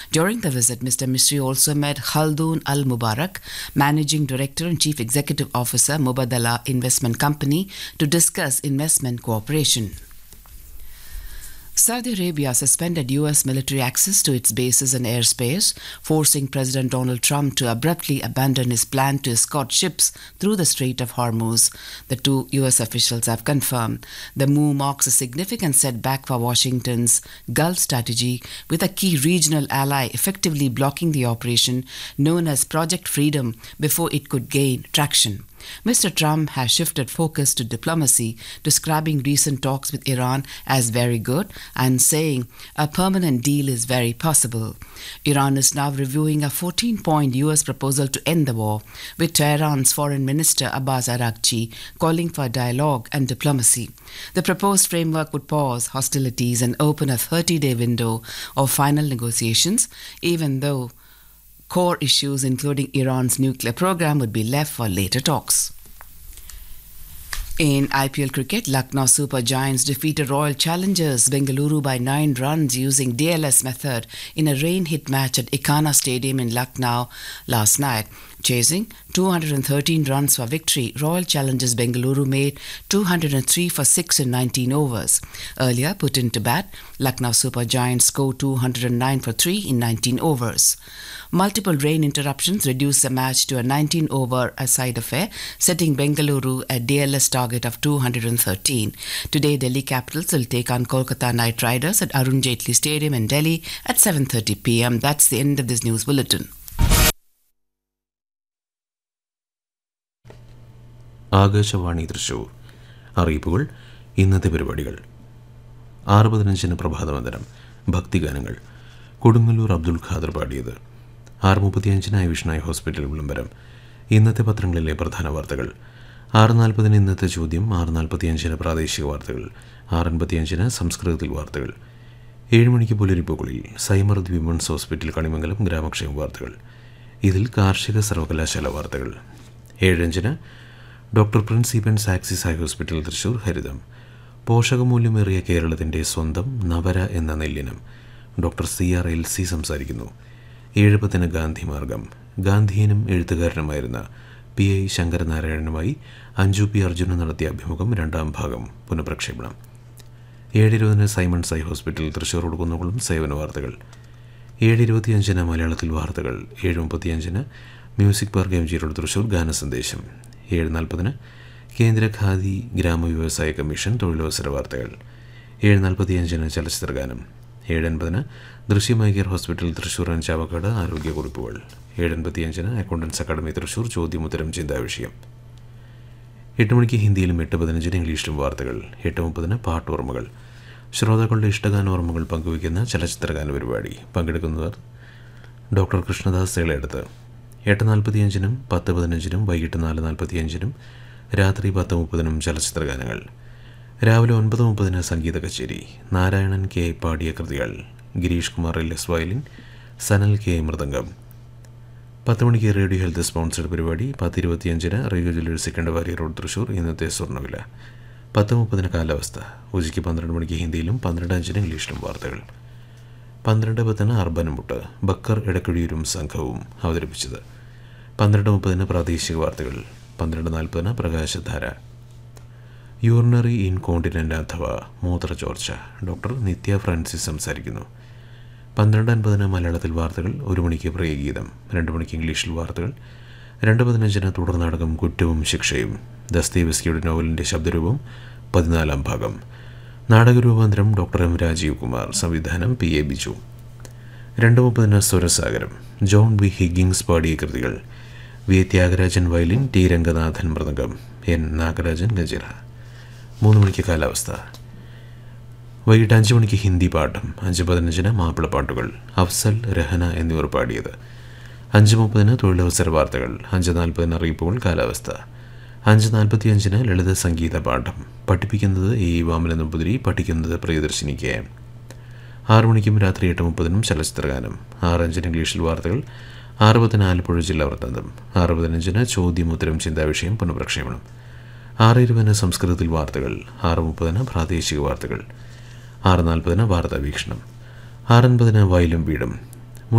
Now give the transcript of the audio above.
During the visit, Mr. Misri also met Khaldoon Al Mubarak, Managing Director and Chief Executive Officer, Mubadala Investment Company, to discuss investment cooperation. Saudi Arabia suspended U.S. military access to its bases and airspace, forcing President Donald Trump to abruptly abandon his plan to escort ships through the Strait of Hormuz, the two U.S. officials have confirmed. The move marks a significant setback for Washington's Gulf strategy, with a key regional ally effectively blocking the operation known as Project Freedom before it could gain traction. Mr. Trump has shifted focus to diplomacy, describing recent talks with Iran as very good and saying a permanent deal is very possible. Iran is now reviewing a 14-point U.S. proposal to end the war, with Tehran's Foreign Minister Abbas Araghchi calling for dialogue and diplomacy. The proposed framework would pause hostilities and open a 30-day window of final negotiations, even though core issues including Iran's nuclear program would be left for later talks. In IPL cricket, Lucknow Super Giants defeated Royal Challengers Bengaluru by 9 runs using DLS method in a rain-hit match at Ikana Stadium in Lucknow last night. Chasing 213 runs for victory, Royal Challengers Bengaluru made 203 for 6 in 19 overs. Earlier put into bat, Lucknow Super Giants scored 209 for 3 in 19 overs. Multiple rain interruptions reduced the match to a 19-over side affair, setting Bengaluru a DLS target of 213. Today, Delhi Capitals will take on Kolkata Knight Riders at Arun Jaitley Stadium in Delhi at 7:30 p.m. That's the end of this news bulletin. Akashvani Thrissur. അറിയിപ്പുകൾ. ഇന്നത്തെ പരിപാടികൾ: 6:15 പ്രഭാതവന്ദനം, ഭക്തിഗാനങ്ങൾ, കൊടുങ്ങല്ലൂർ അബ്ദുൽ ഖാദർ പാടിയത്. 6:35 വിഷ്ണായ് hospital വിളംബരം. ഇന്നത്തെ പത്രങ്ങളിലെ പ്രധാന വാർത്തകൾ. 6:40 ഇന്നത്തെ ചോദ്യം. 6:45 പ്രാദേശിക വാർത്തകൾ. 6:55 സംസ്കൃതത്തിൽ വാർത്തകൾ. 7 മണിക്ക് പുലരിപ്പുകളിൽ സൈമർദ് വിമൻസ് ഹോസ്പിറ്റൽ കണിമംഗലം ഗ്രാമക്ഷേമ വാർത്തകൾ. ഇതിൽ കാർഷിക സർവകലാശാല വാർത്തകൾ. 7:05 doctor Prince Eappen's axis high hospital Thrissur ഹരിതം. പോഷകമൂല്യമേറിയ കേരളത്തിൻ്റെ സ്വന്തം നവര എന്ന നെല്ലിനം. ഡോക്ടർ CRLC സംസാരിക്കുന്നു. 7:10 ഗാന്ധിമാർഗം. ഗാന്ധിയനും എഴുത്തുകാരനുമായിരുന്ന PI ശങ്കരനാരായണനുമായി Anju P. അർജുനൻ നടത്തിയ അഭിമുഖം 2ാം ഭാഗം പുനഃപ്രക്ഷേപണം. 7:20 Symons eye hospital Thrissur Kunnamkulam സേവന വാർത്തകൾ. 7:25 മലയാളത്തിൽ വാർത്തകൾ. 7:35 music park MG road Thrissur ഗാനസന്ദേശം. 7:40 കേന്ദ്ര ഖാദി ഗ്രാമ വ്യവസായ കമ്മീഷൻ തൊഴിലവസര വാർത്തകൾ. 7:45 ചലച്ചിത്രഗാനം. 7:50 ദൃശ്യമായി care hospital Thrissur Chavakkad ആരോഗ്യക്കുറിപ്പുകൾ. 7:55 accountants academy Thrissur ചോദ്യമുത്തരം ചിന്താവിഷയം. 8 മണിക്ക് ഹിന്ദിയിലും 8:15 ഇംഗ്ലീഷിലും വാർത്തകൾ. 8:30 പാട്ടോർമ്മകൾ. ശ്രോതാക്കളുടെ ഇഷ്ടഗാനോർമ്മകൾ പങ്കുവയ്ക്കുന്ന ചലച്ചിത്രഗാന പരിപാടി. പങ്കെടുക്കുന്നവർ ഡോക്ടർ കൃഷ്ണദാസ് സേളയെടുത്ത്. 8:45 10:15 വൈകിട്ട് 4:45 രാത്രി 10:30 ചലച്ചിത്രഗാനങ്ങൾ. രാവിലെ 9:30 സംഗീത കച്ചേരി. നാരായണൻ K. പാടിയ കൃതികൾ. Girish Kumar LS violin, Sanal K. Mridangam. 10 മണിക്ക് റേഡിയോ ഹെൽത്ത് സ്പോൺസർഡ് പരിപാടി. 10:25 റേഡിയോ ജ്വല്ലേഴ്സ് സെക്കൻഡ് വാരി റോഡ് തൃശൂർ ഇന്നത്തെ സ്വർണ്ണവില. 10:30 കാലാവസ്ഥ. ഉച്ചയ്ക്ക് 12 മണിക്ക് ഹിന്ദിയിലും 12:05 ഇംഗ്ലീഷിലും വാർത്തകൾ. 12:10 അർബനമുട്ട് ബക്കർ ഇടക്കുഴിയൂരും സംഘവും അവതരിപ്പിച്ചത്. 12:30 പ്രാദേശിക വാർത്തകൾ. 12:40 പ്രകാശധാര. യൂറിനറി ഇൻകോണ്ടിനൻ്റ് അഥവാ മൂത്രച്ചോർച്ച. ഡോക്ടർ നിത്യ ഫ്രാൻസിസ് സംസാരിക്കുന്നു. 12:50 മലയാളത്തിൽ വാർത്തകൾ. 1 മണിക്ക് പ്രിയഗീതം. 2 മണിക്ക് ഇംഗ്ലീഷിൽ വാർത്തകൾ. 2:15 തുടർ നാടകം കുറ്റവും ശിക്ഷയും. ദസ്തേവ്സ്കിയുടെ നോവലിൻ്റെ ശബ്ദരൂപം 14ാം ഭാഗം. നാടകരൂപാന്തരം ഡോക്ടർ M. രാജീവ് കുമാർ. സംവിധാനം PA Biju. 2:30 Swarasagaram. John B. ഹിഗിങ്സ് പാടിയ കൃതികൾ. V. Thyagarajan violin, T. Ranganathan mridangam, N. Nagarajan ganjira. 3 മണിക്ക് കാലാവസ്ഥ. വൈകിട്ട് 5 മണിക്ക് ഹിന്ദി പാഠം. 5:15 മാപ്പിളപ്പാട്ടുകൾ. അഫ്സൽ, രഹന എന്നിവർ പാടിയത്. 5:30 തൊഴിലവസര വാർത്തകൾ. 5:40 അറിയിപ്പുകൾ കാലാവസ്ഥ. 5:45 ലളിത സംഗീത പാഠം. പഠിപ്പിക്കുന്നത് A. വാമന നമ്പൂതിരി, പഠിക്കുന്നത് പ്രിയദർശിനി K. 6 മണിക്കും രാത്രി 8:30 ചലച്ചിത്രഗാനം. 6:05 ഇംഗ്ലീഷിൽ വാർത്തകൾ. 6:10 ആലപ്പുഴ ജില്ലാ വൃത്താന്തം. 6:15 ചോദ്യമുത്തരം ചിന്താവിഷയം പുനഃപ്രക്ഷേപണം. 6:20 സംസ്കൃതത്തിൽ വാർത്തകൾ. 6:30 പ്രാദേശിക വാർത്തകൾ. 6:40 വാർത്താ വീക്ഷണം. 6:50 വയലും വീടും.